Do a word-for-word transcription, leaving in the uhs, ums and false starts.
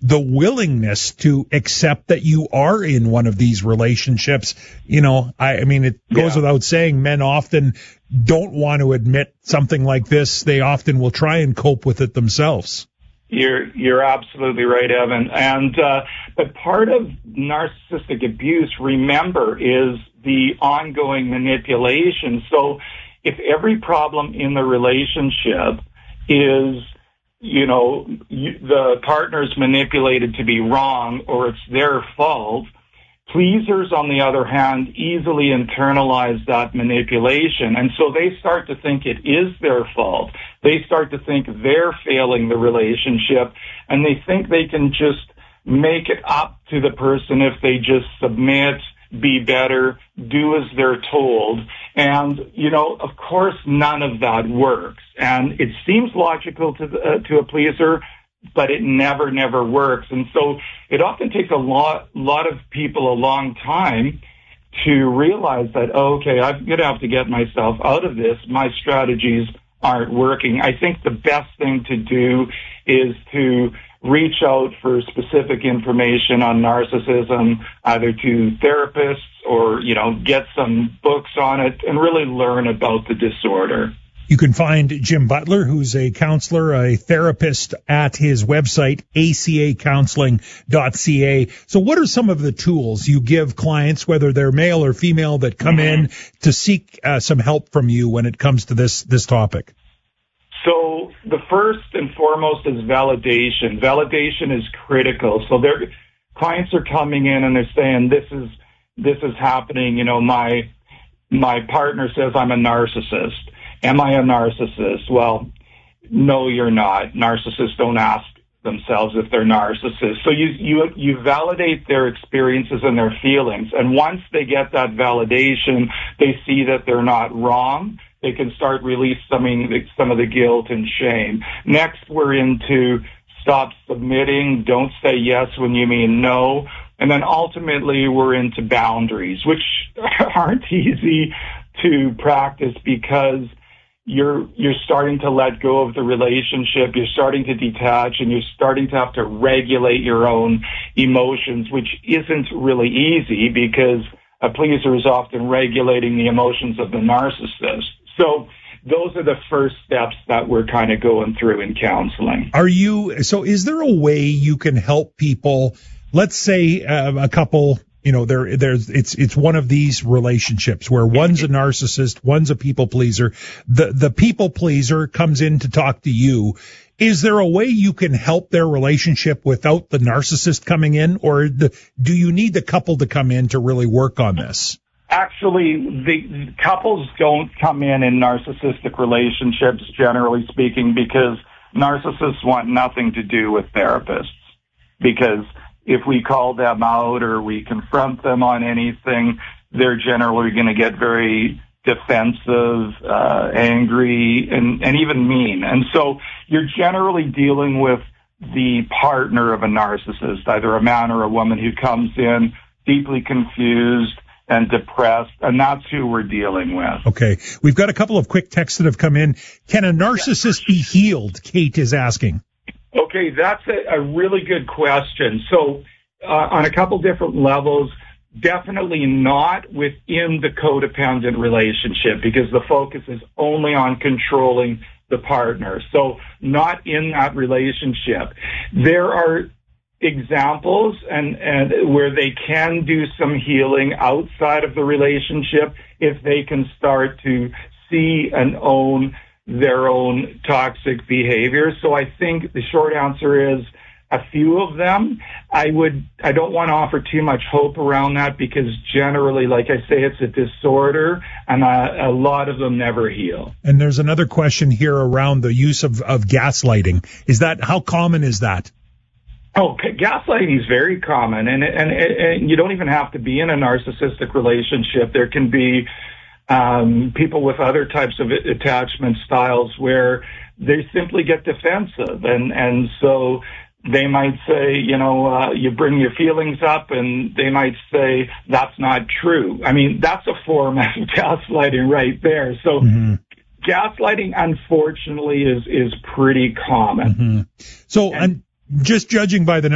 the willingness to accept that you are in one of these relationships. You know, I, I mean, it goes Yeah. without saying, men often don't want to admit something like this. They often will try and cope with it themselves. You're you're absolutely right, Evan. And uh, but part of narcissistic abuse, remember, is the ongoing manipulation. So if every problem in the relationship is, you know, you, the partner's manipulated to be wrong or it's their fault, pleasers, on the other hand, easily internalize that manipulation. And so they start to think it is their fault. They start to think they're failing the relationship, and they think they can just make it up to the person if they just submit, be better, do as they're told. And, you know, of course, none of that works. And it seems logical to, the, uh, to a pleaser, but it never, never works. And so it often takes a lot, lot of people a long time to realize that, oh, okay, I'm going to have to get myself out of this. My strategies aren't working. I think the best thing to do is to reach out for specific information on narcissism, either to therapists or, you know, get some books on it and really learn about the disorder. You can find Jim Butler, who's a counselor, a therapist, at his website, a c a counseling dot c a. So what are some of the tools you give clients, whether they're male or female, that come mm-hmm. in to seek uh, some help from you when it comes to this this topic? So the first and foremost is validation. Validation is critical. So their clients are coming in and they're saying, this is this is happening. You know, my my partner says I'm a narcissist. Am I a narcissist? Well, no, you're not. Narcissists don't ask themselves if they're narcissists. So you, you, you validate their experiences and their feelings. And once they get that validation, they see that they're not wrong. They can start release some, some of the guilt and shame. Next, we're into stop submitting. Don't say yes when you mean no. And then ultimately, we're into boundaries, which aren't easy to practice because you're you're starting to let go of the relationship, you're starting to detach, and you're starting to have to regulate your own emotions, which isn't really easy because a pleaser is often regulating the emotions of the narcissist. So those are the first steps that we're kind of going through in counseling. Are you, so is there a way you can help people, let's say uh, a couple, you know, there, there's, it's, it's one of these relationships where one's a narcissist, one's a people pleaser. The, the people pleaser comes in to talk to you. Is there a way you can help their relationship without the narcissist coming in, or the, do you need the couple to come in to really work on this? Actually, the couples don't come in in narcissistic relationships, generally speaking, because narcissists want nothing to do with therapists. Because if we call them out or we confront them on anything, they're generally going to get very defensive, uh, angry, and, and even mean. And so you're generally dealing with the partner of a narcissist, either a man or a woman who comes in deeply confused and depressed, and that's who we're dealing with. Okay. We've got a couple of quick texts that have come in. Can a narcissist be healed? Kate is asking. Okay, that's a, a really good question. So uh, on a couple different levels, definitely not within the codependent relationship because the focus is only on controlling the partner. So not in that relationship. There are examples and, and where they can do some healing outside of the relationship if they can start to see and own their own toxic behavior. So I think the short answer is a few of them. I would, I don't want to offer too much hope around that because generally, like I say, it's a disorder and a, a lot of them never heal. And there's another question here around the use of, of gaslighting. Is that, how common is that? Oh, gaslighting is very common, and, and and you don't even have to be in a narcissistic relationship. There can be um, people with other types of attachment styles where they simply get defensive, and and so they might say, you know, uh, you bring your feelings up, and they might say that's not true. I mean, that's a form of gaslighting right there. So. Mm-hmm. Gaslighting, unfortunately, is is pretty common. Mm-hmm. So, and, I'm just judging by the